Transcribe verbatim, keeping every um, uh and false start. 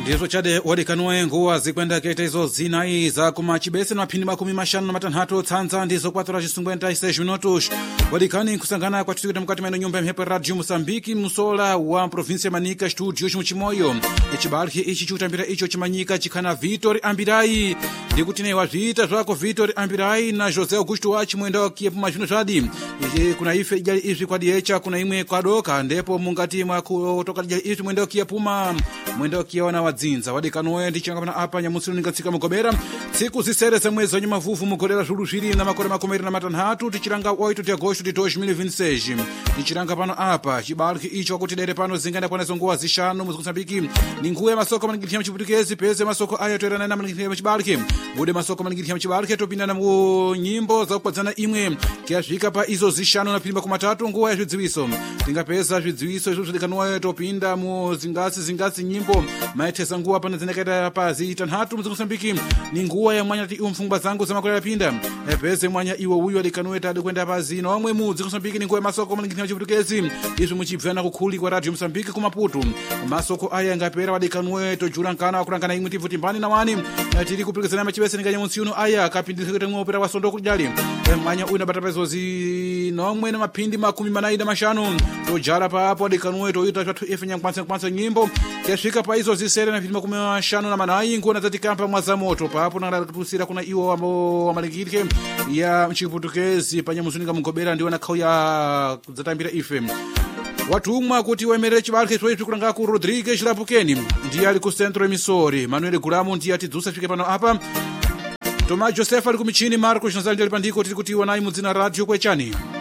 ndizo chade wadikanoe nguwa zikwenda kete izo zinai za kumachibese na mapindi makumi mashanu na matanhatu tsanza ndizo kwatora chisungwenta iseji minutos wadikani kusangana kwa tutikita mkati maino nyumba ya mhepe Radio Mosambiki musola wa provinsia Manika studio chimuchimoyo ichibalki ichi chutambira icho chimanyika chikana Vitor Ambirai ndikutine wa vita zvako Vitor Ambirai na Jose Augusto wachi mwenda wa kiepu majino zvadi kuna ife ijali izi kwa diecha kuna imwe kwa doka ndepo mungati mwa kutoka ijali izi mwenda wa kiepuma mwenda wa kiawana wadzinza wadikanoe ndichanga pana apa nyamusiru ningatsika mugobera tsiku zisere za mwezi wanyuma vuvu mugorera zhuru zviri na makore makomeri na matanhatu tichiranga oito de agosto de dois mil e vinte e seis tichiranga pano apa chibalki icho kuti dere pano zingana pano zongowa zishanu muzikutsambiki ninguwe masoko maningirihya mchiputikezi peze masoko aya toerana na maningirihya mchibalki bude masoko maningirihya mchibalki topindana mu nyimbo za kukwadzana imwe kiasvika pa izo zishanu na pilimba kumatatu nguwa ya zvidziwiso tingapeza zvidziwiso izvo zvidikanoe topinda mu zingasi zingasi nyimbo maitesa nguwa pana zinakaita pa zitanhatu muzikutsambiki ni nguwa ya mwanya ti umfungwa zangu za makore yapinda peze mwanya iwo uyu adikanoe tadi kwenda pa zino omwe mu zikutsambiki ni nguwa masoko maningirihya mchiputikezi izvo muchibvana kukhuli kwa Radio Mosambiki kumaputu masoko aya ngapera wadikanoe tojura nkana wakurangana imwe tivu timbani na wani tiri kupilizana machibese ninganya munsiuno aya akapindisa kuti mwopera wasondo kujali mwanya uyu nabata pezo zinomwe na mapindi makumi manayi na mashanu tojara pa apo wadikanoe toyita zvatu efe nyankwansa nkwansa nyimbo kiasvika pa izo zisere na pindi makumi mashanu na manayi nguona zatikampa mwaza moto pa apo nangalakutusira kuna iwo ambo wamalingirike ya mchiputukezi panyamusuninga mugobera ndiona khau ya zatambira ife watumwa kuti waemerere chibalke choipi kulanga ku Rodrigues Lapukeni ndiye ali ku centro emisori Manuel Gulamo ndiye atidzusa fike pano apa Toma Joseph ali ku michini Marcos Nazali ali pandiko tiri kuti wanai mudzina radio kwechani